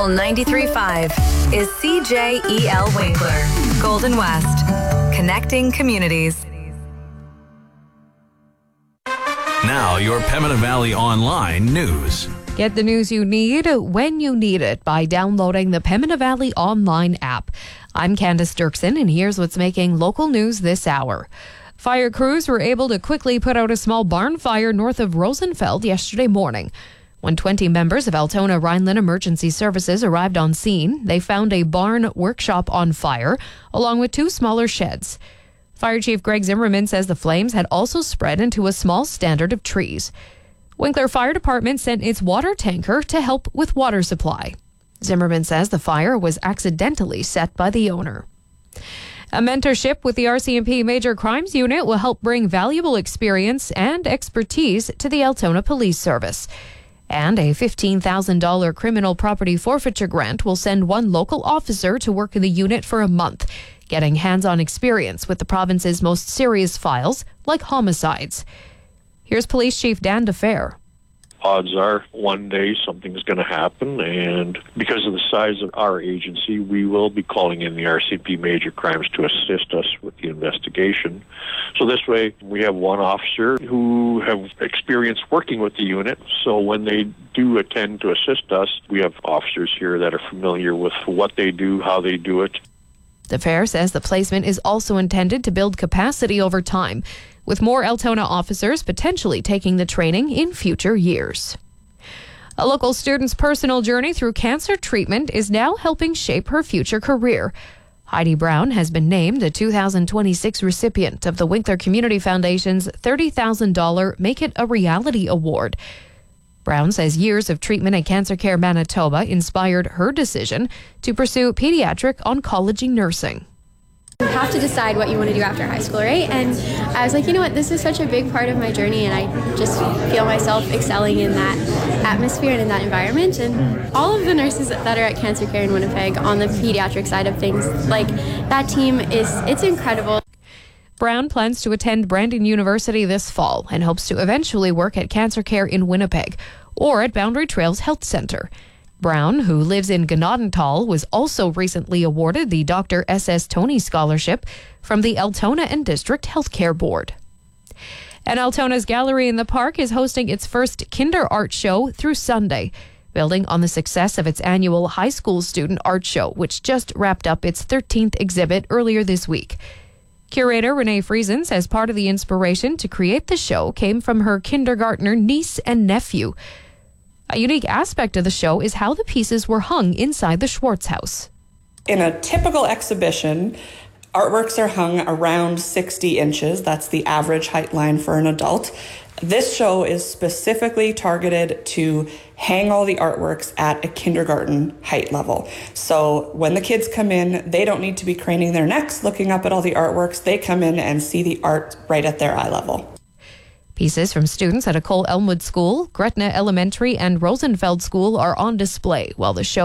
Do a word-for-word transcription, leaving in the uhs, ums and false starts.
Local ninety-three point five is C J E L Winkler, Golden West, connecting communities. Now, your Pembina Valley Online news. Get the news you need when you need it by downloading the Pembina Valley Online app. I'm Candace Dirksen, and here's what's making local news this hour. Fire crews were able to quickly put out a small barn fire north of Rosenfeld yesterday morning. When twenty members of Altona Rhineland Emergency Services arrived on scene, they found a barn workshop on fire, along with two smaller sheds. Fire Chief Greg Zimmerman says the flames had also spread into a small standard of trees. Winkler Fire Department sent its water tanker to help with water supply. Zimmerman says the fire was accidentally set by the owner. A mentorship with the R C M P Major Crimes Unit will help bring valuable experience and expertise to the Altona Police Service. And a fifteen thousand dollars criminal property forfeiture grant will send one local officer to work in the unit for a month, getting hands-on experience with the province's most serious files, like homicides. Here's Police Chief Dan DeFer. Odds are one day something's going to happen, and because of the size of our agency, we will be calling in the R C M P Major Crimes to assist us with the investigation. So this way, we have one officer who have experience working with the unit, so when they do attend to assist us, we have officers here that are familiar with what they do, how they do it. DeFer says the placement is also intended to build capacity over time, with more Altona officers potentially taking the training in future years. A local student's personal journey through cancer treatment is now helping shape her future career. Heidi Brown has been named the two thousand twenty-six recipient of the Winkler Community Foundation's thirty thousand dollars Make It a Reality Award. Brown says years of treatment at Cancer Care Manitoba inspired her decision to pursue pediatric oncology nursing. You have to decide what you want to do after high school, right? And I was like, you know what, this is such a big part of my journey, and I just feel myself excelling in that atmosphere and in that environment. And all of the nurses that are at Cancer Care in Winnipeg on the pediatric side of things, like, that team is, it's incredible. Brown plans to attend Brandon University this fall and hopes to eventually work at Cancer Care in Winnipeg or at Boundary Trails Health Centre. Brown, who lives in Gnadentall, was also recently awarded the Doctor S S Tony Scholarship from the Altona and District Healthcare Board. And Altona's Gallery in the Park is hosting its first Kinder Art Show through Sunday, building on the success of its annual high school student art show, which just wrapped up its thirteenth exhibit earlier this week. Curator Renee Friesen says part of the inspiration to create the show came from her kindergartner niece and nephew. A unique aspect of the show is how the pieces were hung inside the Schwartz house. In a typical exhibition, artworks are hung around sixty inches. That's the average height line for an adult. This show is specifically targeted to hang all the artworks at a kindergarten height level. So when the kids come in, they don't need to be craning their necks looking up at all the artworks. They come in and see the art right at their eye level. Pieces from students at a Cole Elmwood School, Gretna Elementary, and Rosenfeld School are on display, while the show